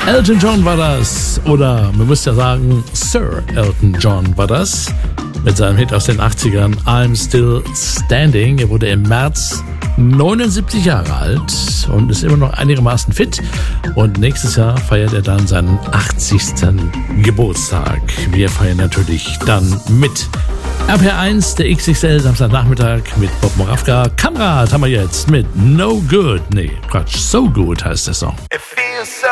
Elton John war das, oder man müsste ja sagen, Sir Elton John war das, mit seinem Hit aus den 80ern, I'm Still Standing. Er wurde im März 79 Jahre alt und ist immer noch einigermaßen fit. Und nächstes Jahr feiert er dann seinen 80. Geburtstag. Wir feiern natürlich dann mit. RPR1, der XXL Samstagnachmittag mit Bob Moravka. Kamerad haben wir jetzt mit No Good. Nee, Quatsch, So Good heißt der Song.